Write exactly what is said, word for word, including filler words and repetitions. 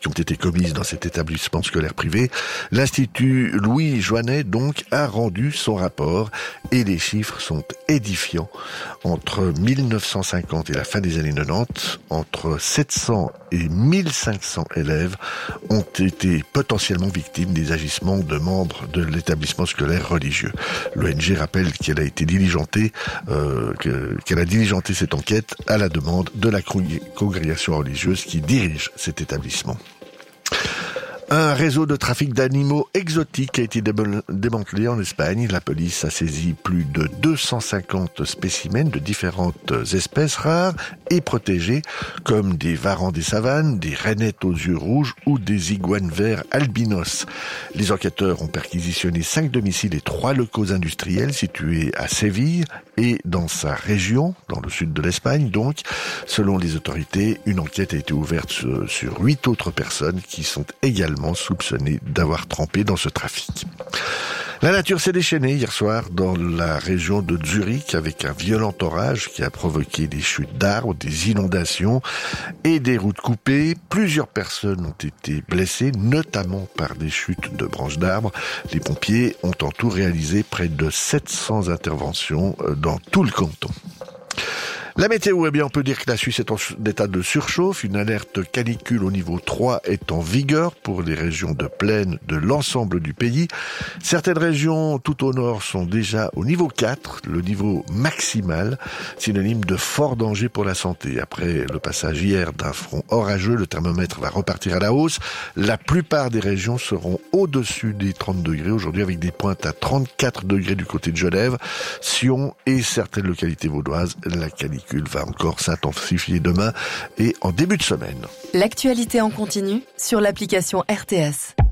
qui ont été commises dans cet établissement scolaire privé. L'Institut Louis Joinnet, donc, a rendu son rapport et les chiffres sont édifiants. Entre mille neuf cent cinquante et la fin des années quatre-vingt-dix, entre sept cents et mille cinq cents élèves ont été potentiellement victimes des agissements de membres de l'établissement scolaire religieux. L'O N G rappelle qu'elle a été diligentée, euh, que, qu'elle a diligenté cette enquête à la demande de la congrégation religieuse qui dirige cet établissement. Un réseau de trafic d'animaux exotiques a été démantelé en Espagne. La police a saisi plus de deux cent cinquante spécimens de différentes espèces rares et protégées, comme des varans des savanes, des rainettes aux yeux rouges ou des iguanes verts albinos. Les enquêteurs ont perquisitionné cinq domiciles et trois locaux industriels situés à Séville et dans sa région, dans le sud de l'Espagne donc. Selon les autorités, une enquête a été ouverte sur huit autres personnes qui sont également soupçonné d'avoir trempé dans ce trafic. La nature s'est déchaînée hier soir dans la région de Zurich avec un violent orage qui a provoqué des chutes d'arbres, des inondations et des routes coupées. Plusieurs personnes ont été blessées, notamment par des chutes de branches d'arbres. Les pompiers ont en tout réalisé près de sept cents interventions dans tout le canton. La météo, eh bien, on peut dire que la Suisse est en état de surchauffe. Une alerte canicule au niveau trois est en vigueur pour les régions de plaine de l'ensemble du pays. Certaines régions tout au nord sont déjà au niveau quatre, le niveau maximal, synonyme de fort danger pour la santé. Après le passage hier d'un front orageux, le thermomètre va repartir à la hausse. La plupart des régions seront au-dessus des trente degrés aujourd'hui, avec des pointes à trente-quatre degrés du côté de Genève, Sion et certaines localités vaudoises. La canicule va encore s'intensifier demain et en début de semaine. L'actualité en continu sur l'application R T S.